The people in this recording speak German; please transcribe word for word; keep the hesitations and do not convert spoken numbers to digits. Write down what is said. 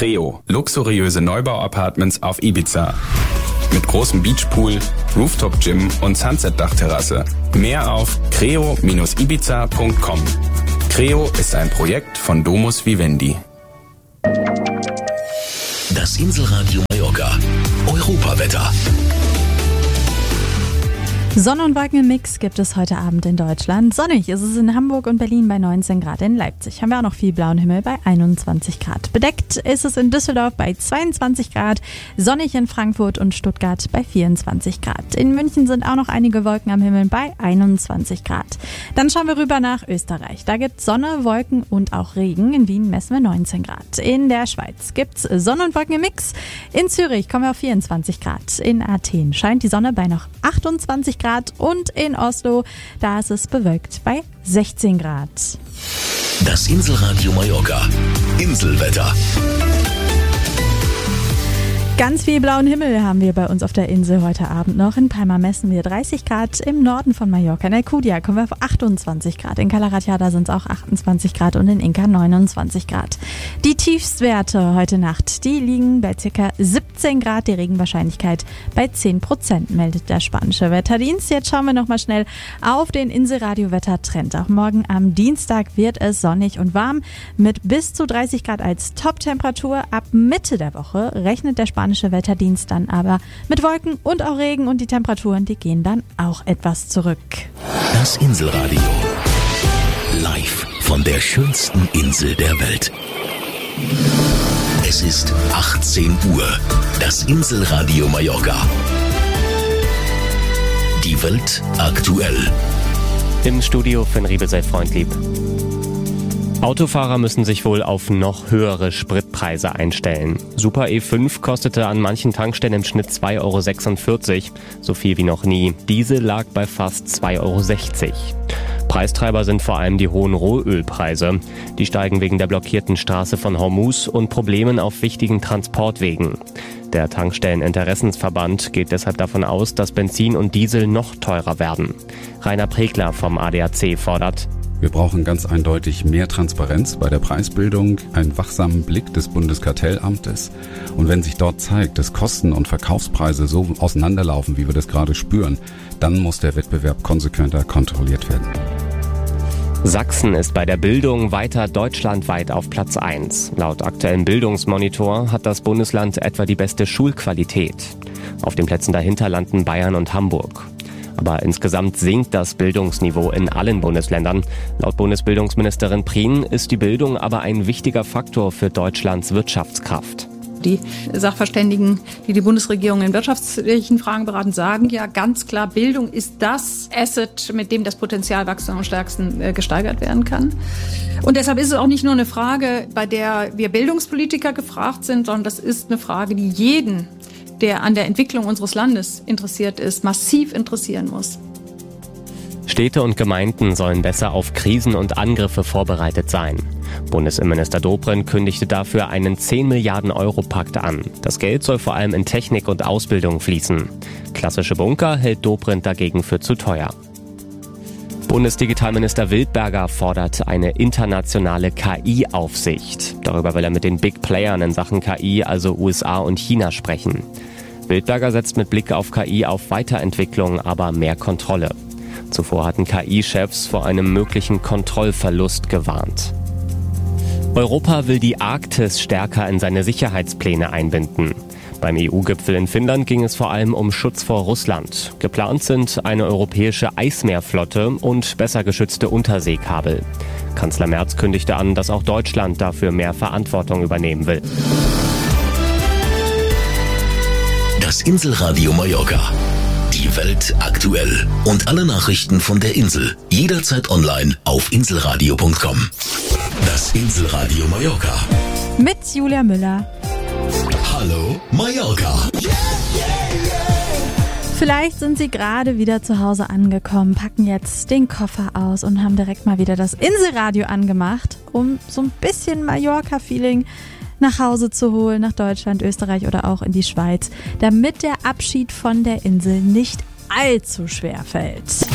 Creo, luxuriöse Neubau-Apartments auf Ibiza. Mit großem Beachpool, Rooftop-Gym und Sunset-Dachterrasse. Mehr auf creo Bindestrich ibiza Punkt com. Creo ist ein Projekt von Domus Vivendi. Das Inselradio Mallorca. Europawetter. Sonne und Wolken im Mix gibt es heute Abend in Deutschland. Sonnig ist es in Hamburg und Berlin bei neunzehn Grad. In Leipzig haben wir auch noch viel blauen Himmel bei einundzwanzig Grad. Bedeckt ist es in Düsseldorf bei zweiundzwanzig Grad. Sonnig in Frankfurt und Stuttgart bei vierundzwanzig Grad. In München sind auch noch einige Wolken am Himmel bei einundzwanzig Grad. Dann schauen wir rüber nach Österreich. Da gibt es Sonne, Wolken und auch Regen. In Wien messen wir neunzehn Grad. In der Schweiz gibt es Sonne und Wolken im Mix. In Zürich kommen wir auf vierundzwanzig Grad. In Athen scheint die Sonne bei noch achtundzwanzig Grad und in Oslo, da ist es bewölkt bei sechzehn Grad. Das Inselradio Mallorca. Inselwetter. Ganz viel blauen Himmel haben wir bei uns auf der Insel heute Abend noch. In Palma messen wir dreißig Grad, im Norden von Mallorca. In Alcudia kommen wir auf achtundzwanzig Grad. In Cala Ratjada sind es auch achtundzwanzig Grad und in Inca neunundzwanzig Grad. Die Tiefstwerte heute Nacht, die liegen bei ca. siebzehn Grad. Die Regenwahrscheinlichkeit bei zehn Prozent, meldet der spanische Wetterdienst. Jetzt schauen wir nochmal schnell auf den Inselradio-Wettertrend. Auch morgen am Dienstag wird es sonnig und warm mit bis zu dreißig Grad als Top-Temperatur. Ab Mitte der Woche rechnet der spanische Wetterdienst dann aber mit Wolken und auch Regen und die Temperaturen, die gehen dann auch etwas zurück. Das Inselradio. Live von der schönsten Insel der Welt. Es ist achtzehn Uhr. Das Inselradio Mallorca. Die Welt aktuell. Im Studio Finn Riebel, sei freundlieb. Autofahrer müssen sich wohl auf noch höhere Spritpreise einstellen. Super E fünf kostete an manchen Tankstellen im Schnitt zwei Euro sechsundvierzig, so viel wie noch nie. Diesel lag bei fast zwei Euro sechzig. Preistreiber sind vor allem die hohen Rohölpreise. Die steigen wegen der blockierten Straße von Hormuz und Problemen auf wichtigen Transportwegen. Der Tankstelleninteressensverband geht deshalb davon aus, dass Benzin und Diesel noch teurer werden. Rainer Pregler vom A D A C fordert: Wir brauchen ganz eindeutig mehr Transparenz bei der Preisbildung, einen wachsamen Blick des Bundeskartellamtes. Und wenn sich dort zeigt, dass Kosten und Verkaufspreise so auseinanderlaufen, wie wir das gerade spüren, dann muss der Wettbewerb konsequenter kontrolliert werden. Sachsen ist bei der Bildung weiter deutschlandweit auf Platz eins. Laut aktuellem Bildungsmonitor hat das Bundesland etwa die beste Schulqualität. Auf den Plätzen dahinter landen Bayern und Hamburg. Aber insgesamt sinkt das Bildungsniveau in allen Bundesländern. Laut Bundesbildungsministerin Prien ist die Bildung aber ein wichtiger Faktor für Deutschlands Wirtschaftskraft. Die Sachverständigen, die die Bundesregierung in wirtschaftlichen Fragen beraten, sagen ja ganz klar, Bildung ist das Asset, mit dem das Potenzialwachstum am stärksten äh, gesteigert werden kann. Und deshalb ist es auch nicht nur eine Frage, bei der wir Bildungspolitiker gefragt sind, sondern das ist eine Frage, die jeden, der an der Entwicklung unseres Landes interessiert ist, massiv interessieren muss. Städte und Gemeinden sollen besser auf Krisen und Angriffe vorbereitet sein. Bundesinnenminister Dobrindt kündigte dafür einen zehn Milliarden Euro Pakt an. Das Geld soll vor allem in Technik und Ausbildung fließen. Klassische Bunker hält Dobrindt dagegen für zu teuer. Bundesdigitalminister Wildberger fordert eine internationale K I-Aufsicht. Darüber will er mit den Big Playern in Sachen K I, also U S A und China, sprechen. Wildberger setzt mit Blick auf K I auf Weiterentwicklung, aber mehr Kontrolle. Zuvor hatten K I-Chefs vor einem möglichen Kontrollverlust gewarnt. Europa will die Arktis stärker in seine Sicherheitspläne einbinden. Beim E U-Gipfel in Finnland ging es vor allem um Schutz vor Russland. Geplant sind eine europäische Eismeerflotte und besser geschützte Unterseekabel. Kanzler Merz kündigte an, dass auch Deutschland dafür mehr Verantwortung übernehmen will. Das Inselradio Mallorca. Die Welt aktuell. Und alle Nachrichten von der Insel. Jederzeit online auf inselradio punkt com. Das Inselradio Mallorca. Mit Julia Müller. Hallo Mallorca. Vielleicht sind Sie gerade wieder zu Hause angekommen, packen jetzt den Koffer aus und haben direkt mal wieder das Inselradio angemacht, um so ein bisschen Mallorca-Feeling nach Hause zu holen, nach Deutschland, Österreich oder auch in die Schweiz, damit der Abschied von der Insel nicht allzu schwer fällt.